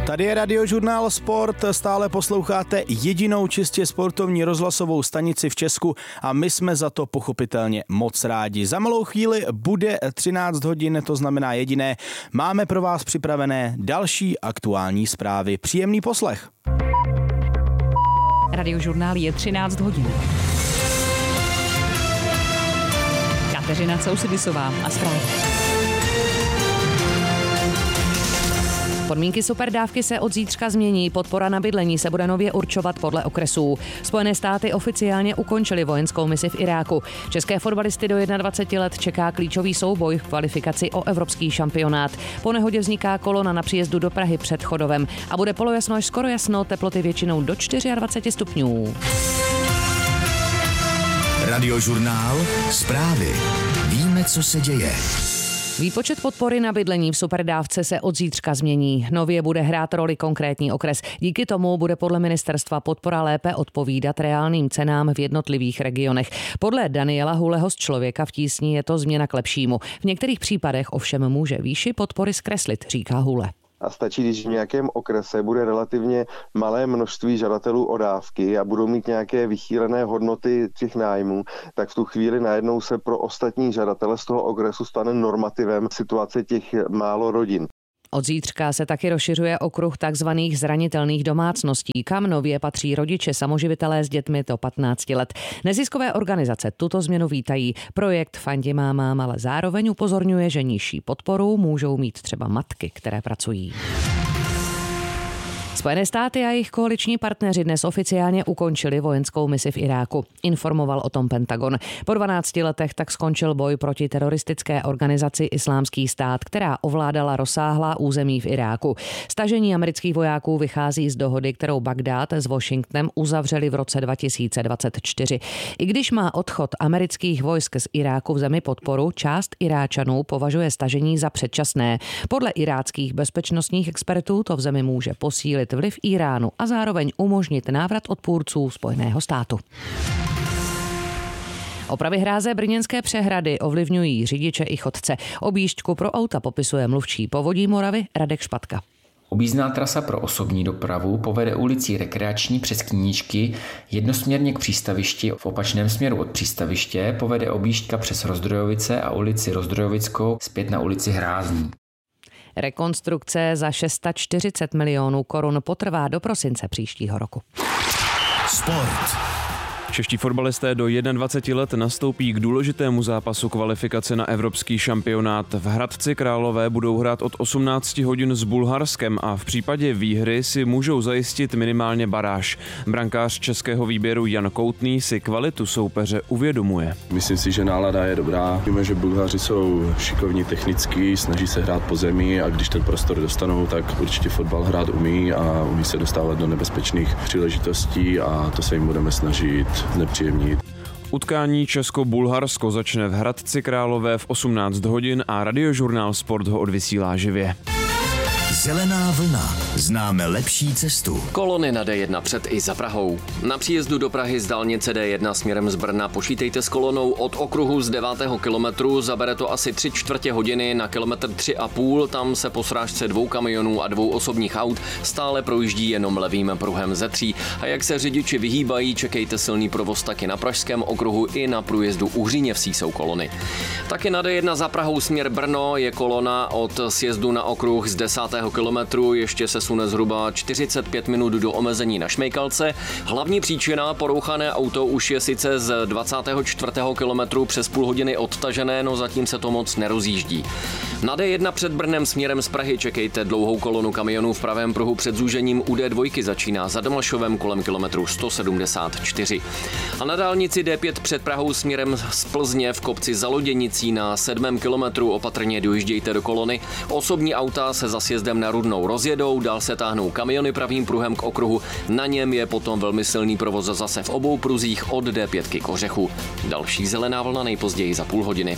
Tady je Radiožurnál Sport, stále posloucháte jedinou čistě sportovní rozhlasovou stanici v Česku a my jsme za to pochopitelně moc rádi. Za malou chvíli bude 13 hodin, to znamená jediné. Máme pro vás připravené další aktuální zprávy. Příjemný poslech. Radiožurnál je 13 hodin. Kateřina Sousedisová a zprávy. Podmínky superdávky se od zítřka změní, podpora na bydlení se bude nově určovat podle okresů. Spojené státy oficiálně ukončily vojenskou misi v Iráku. České fotbalisty do 21 let čeká klíčový souboj v kvalifikaci o evropský šampionát. Po nehodě vzniká kolona na příjezdu do Prahy před Chodovem a bude polojasno až skoro jasno, teploty většinou do 24 stupňů. Radiožurnál Zprávy. Víme, co se děje. Výpočet podpory na bydlení v superdávce se od zítřka změní. Nově bude hrát roli konkrétní okres. Díky tomu bude podle ministerstva podpora lépe odpovídat reálným cenám v jednotlivých regionech. Podle Daniela Huleho z Člověka v tísni je to změna k lepšímu. V některých případech ovšem může výši podpory zkreslit, říká Hule. A stačí, když v nějakém okrese bude relativně malé množství žadatelů o dávky a budou mít nějaké vychýlené hodnoty těch nájmů, tak v tu chvíli najednou se pro ostatní žadatele z toho okresu stane normativem situace těch málo rodin. Od zítřka se taky rozšiřuje okruh takzvaných zranitelných domácností, kam nově patří rodiče samoživitelé s dětmi do 15 let. Neziskové organizace tuto změnu vítají. Projekt Fandi mámám ale zároveň upozorňuje, že nižší podporu můžou mít třeba matky, které pracují. Spojené státy a jejich koaliční partneři dnes oficiálně ukončili vojenskou misi v Iráku. Informoval o tom Pentagon. Po 12 letech tak skončil boj proti teroristické organizaci Islámský stát, která ovládala rozsáhlá území v Iráku. Stažení amerických vojáků vychází z dohody, kterou Bagdád s Washingtonem uzavřeli v roce 2024. I když má odchod amerických vojsk z Iráku v zemi podporu, část Iráčanů považuje stažení za předčasné. Podle iráckých bezpečnostních expertů to v zemi může posílit vliv Iránu a zároveň umožnit návrat odpůrců Spojeného státu. Opravy hráze brněnské přehrady ovlivňují řidiče i chodce. Objížďku pro auta popisuje mluvčí Povodí Moravy Radek Špatka. Objízdná trasa pro osobní dopravu povede ulicí Rekreační přes Knížky jednosměrně k přístavišti. V opačném směru od přístaviště povede objížďka přes Rozdrojovice a ulici Rozdrojovickou zpět na ulici Hrázní. Rekonstrukce za 640 milionů korun potrvá do prosince příštího roku. Sport. Čeští fotbalisté do 21 let nastoupí k důležitému zápasu kvalifikace na evropský šampionát. V Hradci Králové budou hrát od 18 hodin s Bulharskem a v případě výhry si můžou zajistit minimálně baráž. Brankář českého výběru Jan Koutný si kvalitu soupeře uvědomuje. Myslím si, že nálada je dobrá. Víme, že Bulhaři jsou šikovní technicky, snaží se hrát po zemi a když ten prostor dostanou, tak určitě fotbal hrát umí a umí se dostávat do nebezpečných příležitostí a to se jim budeme snažit nepříjemnit. Utkání Česko-Bulharsko začne v Hradci Králové v 18 hodin a Radiožurnál Sport ho odvysílá živě. Zelená vlna. Známe lepší cestu. Kolony na D1 před i za Prahou. Na příjezdu do Prahy z dálnice D1 směrem z Brna počítejte s kolonou od okruhu z 9. kilometru. Zabere to asi 3/4 hodiny na kilometr 3,5. Tam se po srážce 2 kamionů a 2 osobních aut stále projíždí jenom levým pruhem ze 3. A jak se řidiči vyhýbají, čekejte silný provoz taky na pražském okruhu i na průjezdu u Hříněvsí jsou kolony. Taky na D1 za Prahou směr Brno je kolona od sjezdu na okruh z 10. kilometru, ještě se sune zhruba 45 minut do omezení na Šmejkalce. Hlavní příčina, porouchané auto už je sice z 24. kilometru přes půl hodiny odtažené, no zatím se to moc nerozjíždí. Na D1 před Brnem směrem z Prahy čekejte dlouhou kolonu kamionů v pravém pruhu před zúžením u D2 začíná za Domašovem kolem kilometru 174. A na dálnici D5 před Prahou směrem z Plzně v kopci za Loděnicí na 7. kilometru opatrně dojíždějte do kolony. Osobní auta se za sjezdem na Rudnou rozjedou, dál se táhnou kamiony pravým pruhem k okruhu. Na něm je potom velmi silný provoz zase v obou pruzích od D5 k Ořechu. Další zelená vlna nejpozději za půl hodiny.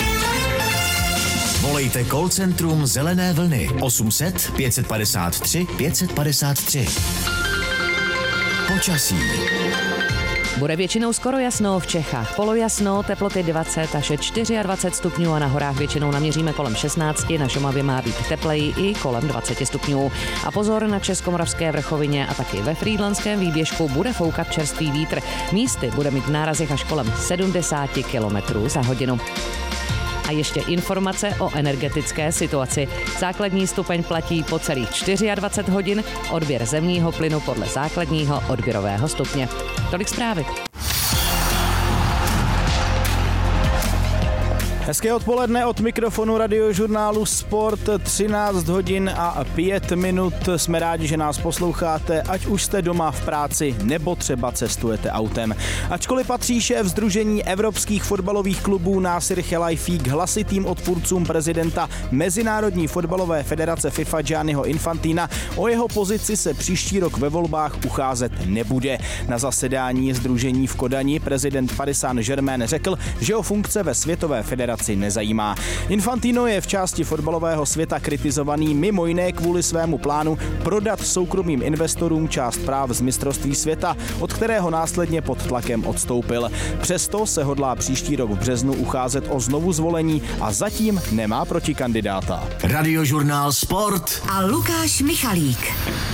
Volejte call centrum Zelené vlny 800 553 553. Počasí. Bude většinou skoro jasno v Čechách. Polojasno, teploty 20 až 24 stupňů a na horách většinou naměříme kolem 16, na Šumavě má být tepleji i kolem 20 stupňů. A pozor, na Českomoravské vrchovině a taky ve Frýdlantském výběžku bude foukat čerstvý vítr. Místy bude mít v nárazech až kolem 70 km za hodinu. A ještě informace o energetické situaci. Základní stupeň platí po celých 24 hodin, odběr zemního plynu podle základního odběrového stupně. Tolik zprávy. Hezké odpoledne od mikrofonu Radiožurnálu Sport, 13 hodin a 5 minut. Jsme rádi, že nás posloucháte, ať už jste doma v práci nebo třeba cestujete autem. Ačkoliv patří šéf Sdružení evropských fotbalových klubů Nasser Chelaïfi k hlasitým odpůrcům prezidenta Mezinárodní fotbalové federace FIFA Gianniho Infantina, o jeho pozici se příští rok ve volbách ucházet nebude. Na zasedání sdružení v Kodani prezident Paris Saint-Germain řekl, že ho funkce ve světové federaci nezajímá. Infantino je v části fotbalového světa kritizovaný mimo jiné kvůli svému plánu prodat soukromým investorům část práv z mistrovství světa, od kterého následně pod tlakem odstoupil. Přesto se hodlá příští rok v březnu ucházet o znovu zvolení a zatím nemá protikandidáta. Radiožurnál Sport a Lukáš Michalík.